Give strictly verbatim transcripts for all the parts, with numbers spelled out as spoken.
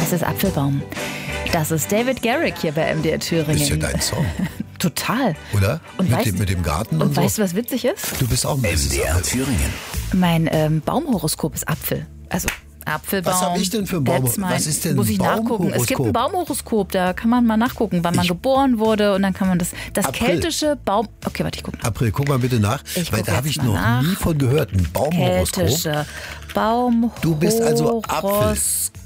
heißt es Apfelbaum. Das ist David Garrick hier bei M D R Thüringen. Ist ja dein Song. Total. Oder? Und mit, weißt, dem, mit dem Garten und, und so. weißt du, was witzig ist? Du bist auch ein M D R Thüringen. Mein ähm, Baumhoroskop ist Apfel. Also Apfelbaum. Was habe ich denn für ein Baumhoroskop? Was ist denn Muss ich nachgucken. Es gibt ein Baumhoroskop, da kann man mal nachgucken, wann man Ich- geboren wurde und dann kann man das, das April. keltische Baum... Okay, warte, ich gucke nach. April, guck mal bitte nach, Ich weil guck da habe jetzt ich mal noch nach. nie von gehört. Ein Baumhoroskop. Keltische Baumhoroskop. Du bist also Apfel.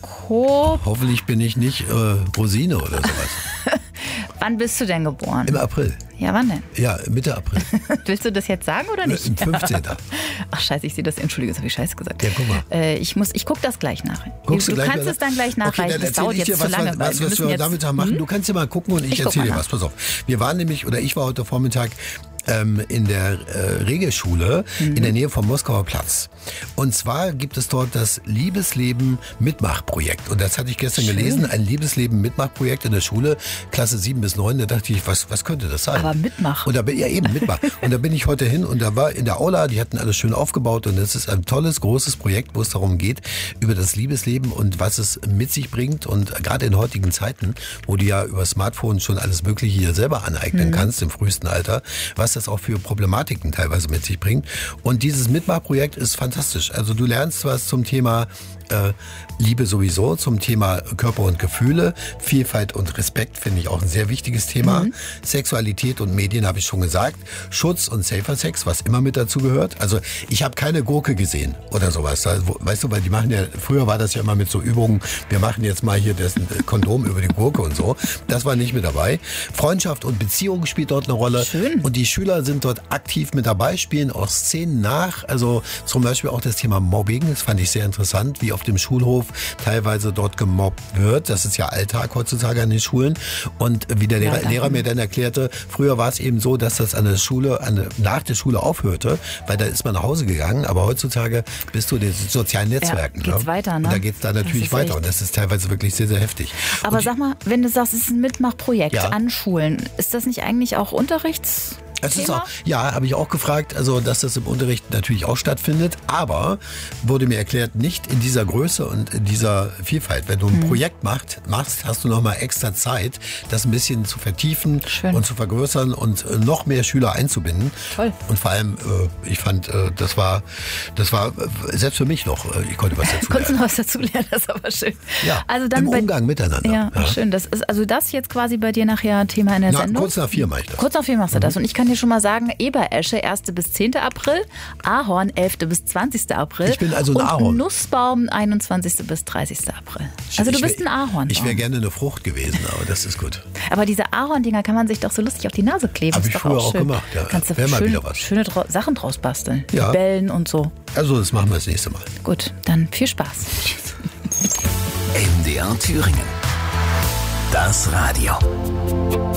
Hoffentlich bin ich nicht äh, Rosine oder sowas. Wann bist du denn geboren? Im April. Ja, wann denn? Ja, Mitte April. Willst du das jetzt sagen oder nicht? Im fünfzehnten Ach scheiße, ich sehe das. Entschuldige, das habe ich scheiße gesagt. Ja, guck mal. Äh, ich muss, ich gucke das gleich nach. Guckst du du gleich kannst mal es dann gleich nachreichen. Okay, dann das erzähl dauert ich jetzt dir, zu was, lange. was, weil was, wir was müssen wir jetzt- damit machen. Hm? Du kannst ja mal gucken und ich, Ich guck erzähle mal dir nach. was. Pass auf. Wir waren nämlich, oder ich war heute Vormittag ähm, in der äh, Regelschule Mhm. in der Nähe vom Moskauer Platz. Und zwar gibt es dort das Liebesleben Mitmachprojekt. Und das hatte ich gestern Schön. gelesen. Ein Liebesleben Mitmachprojekt in der Schule, Klasse sieben bis neun. Da dachte ich, was, was könnte das sein? Aber Mitmach. Und da bin, ja eben, Mitmach. Und da bin ich heute hin und da war in der Aula, die hatten alles schön aufgebaut und das ist ein tolles, großes Projekt, wo es darum geht, über das Liebesleben und was es mit sich bringt. Und gerade in heutigen Zeiten, wo du ja über Smartphones schon alles Mögliche hier selber aneignen kannst, im frühesten Alter, was das auch für Problematiken teilweise mit sich bringt. Und dieses Mitmachprojekt ist fantastisch. Also du lernst was zum Thema äh, Liebe sowieso, zum Thema Körper und Gefühle, Vielfalt und Respekt finde ich auch ein sehr wichtiges Thema. Mhm. Sexualität und Medien habe ich schon gesagt. Schutz und Safer Sex, was immer mit dazu gehört. Also ich habe keine Gurke gesehen oder sowas. Also, weißt du, weil die machen ja, früher war das ja immer mit so Übungen, wir machen jetzt mal hier das Kondom über die Gurke und so. Das war nicht mit dabei. Freundschaft und Beziehung spielt dort eine Rolle. Schön. Und die Schüler sind dort aktiv mit dabei, spielen auch Szenen nach. Also zum Beispiel auch das Thema Mobbing, das fand ich sehr interessant, wie auf dem Schulhof teilweise dort gemobbt wird. Das ist ja Alltag heutzutage an den Schulen. Und wie der Lehrer, danke. Lehrer mir dann erklärte, früher war es eben so, dass das an der Schule, an der, nach der Schule aufhörte, weil da ist man nach Hause gegangen. Aber heutzutage bist du in den sozialen Netzwerken. geht's ne? weiter, ne? Und da geht's da Das natürlich ist weiter. echt- Und das ist teilweise wirklich sehr, sehr heftig. Aber und sag mal, wenn du sagst, es ist ein Mitmachprojekt Ja. an Schulen, ist das nicht eigentlich auch Unterrichts... Es ist Thema? auch, ja, habe ich auch gefragt, also dass das im Unterricht natürlich auch stattfindet, aber wurde mir erklärt, nicht in dieser Größe und in dieser Vielfalt. Wenn du ein Mhm. Projekt macht, machst, hast du nochmal extra Zeit, das ein bisschen zu vertiefen Schön. und zu vergrößern und äh, noch mehr Schüler einzubinden. Toll. Und vor allem, äh, ich fand, äh, das war, das war äh, selbst für mich noch, äh, ich konnte was dazu Konntest du lernen. noch was dazu lernen, das ist aber schön. Ja, also dann im bei, Umgang miteinander. Ja, ach, schön. Das ist also das jetzt quasi bei dir nachher Thema in der Na, Sendung? kurz nach vier mache ich das. Kurz nach vier machst du das. Und ich kann dir schon mal sagen, Eberesche erster bis zehnter April, Ahorn elfter bis zwanzigster April. Ich bin also ein und Ahorn. Nussbaum einundzwanzigster bis dreißigster April. Also du Ich bist wär- ein Ahorn. Ich wäre gerne eine Frucht gewesen, aber das ist gut. Aber diese Ahorndinger kann man sich doch so lustig auf die Nase kleben. Hab Ist ich doch früher auch auch schön. gemacht, ja. Kannst du Wär mal schön, wieder was. schöne Dra- Sachen draus basteln. Ja. Bällen und so. Also das machen wir das nächste Mal. Gut, dann viel Spaß. M D R Thüringen. Das Radio.